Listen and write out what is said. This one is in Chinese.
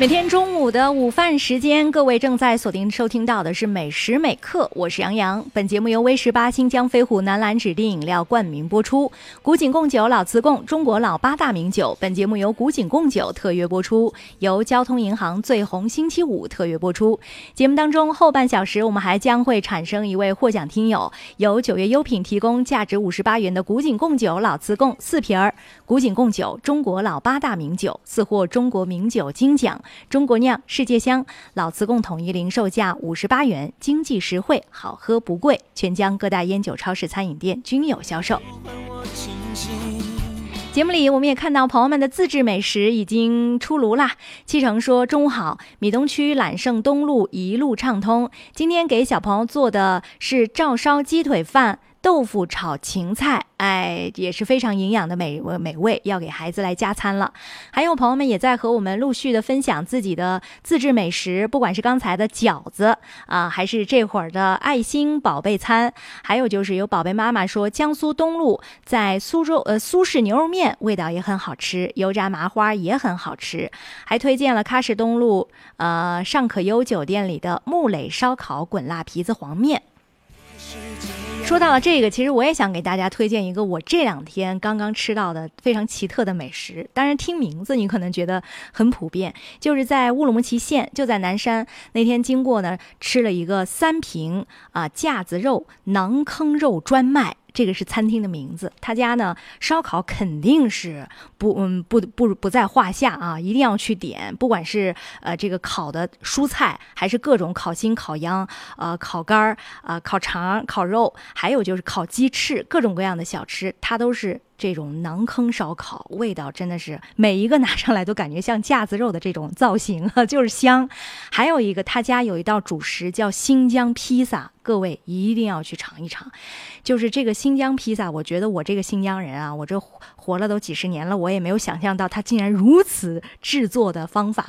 每天中午的午饭时间，各位正在锁定收听到的是每时每刻，我是杨洋。本节目由威18新疆飞虎南蓝指定饮料冠名播出。古井贡酒、老瓷贡，中国老8大名酒。本节目由古井贡酒特约播出，由交通银行最红星期五特约播出。节目当中后半小时，我们还将会产生一位获奖听友，由9月优品提供价值58元的古井贡酒、老瓷贡4瓶儿。古井贡酒，中国老8大名酒，4获中国名酒金奖。中国酿世界香，老瓷贡统一零售价58元，经济实惠，好喝不贵，全疆各大烟酒超市餐饮店均有销售。节目里我们也看到朋友们的自制美食已经出炉啦。七成说中午好，米东区揽胜东路一路畅通。今天给小朋友做的是照烧鸡腿饭、豆腐炒芹菜，也是非常营养的美味，要给孩子来加餐了。还有朋友们也在和我们陆续的分享自己的自制美食，不管是刚才的饺子还是这会儿的爱心宝贝餐，还有就是有宝贝妈妈说江苏东路在苏式牛肉面味道也很好吃，油炸麻花也很好吃，还推荐了喀什东路尚可优酒店里的木垒烧烤滚辣皮子黄面。说到了这个，其实我也想给大家推荐一个我这2天刚刚吃到的非常奇特的美食。当然听名字你可能觉得很普遍，就是在乌鲁木齐县，就在南山。那天经过呢，吃了一个3瓶架子肉馕坑肉专卖，这个是餐厅的名字。他家呢烧烤肯定是不在话下啊，一定要去点。不管是这个烤的蔬菜，还是各种烤心、烤羊、烤肝烤肠、烤肉，还有就是烤鸡翅，各种各样的小吃，它都是这种馕坑烧烤，味道真的是每一个拿上来都感觉像架子肉的这种造型就是香。还有一个他家有一道主食叫新疆披萨，各位一定要去尝一尝。就是这个新疆披萨，我觉得我这个新疆人啊，我这活了都几十年了，我也没有想象到他竟然如此制作的方法